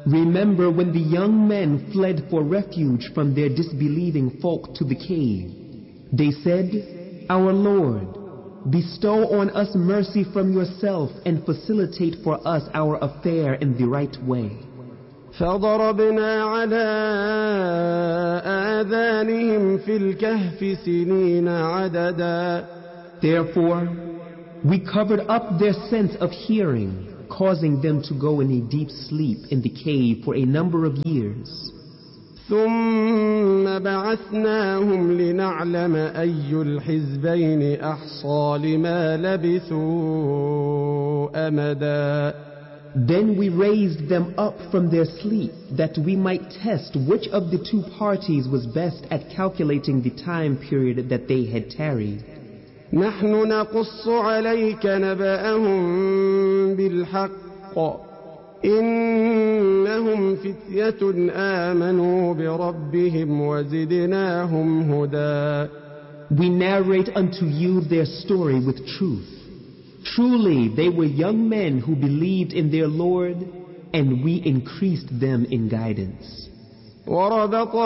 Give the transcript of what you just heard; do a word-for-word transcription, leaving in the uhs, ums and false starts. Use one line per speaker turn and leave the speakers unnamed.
Remember when the young men fled for refuge from their disbelieving folk to the cave. They said, Our Lord, bestow on us mercy from yourself and facilitate for us our affair in the right way.
فضربنا على آذانهم في الكهف سنين عددا.
Therefore, we covered up their sense of hearing, causing them to go in a deep sleep in the cave for a number of years.
ثم بعثناهم لنعلم أي الحزبين أحصى لما لبثوا أمدا.
Then we raised them up from their sleep that we might test which of the two parties was best at calculating the time period that they had tarried.
نحن نقص عليك نبأهم بالحق إنهم فتية آمنوا بربهم وزدناهم هدى.
We narrate unto you their story with truth. Truly they were young men who believed in their Lord, and we increased them in guidance.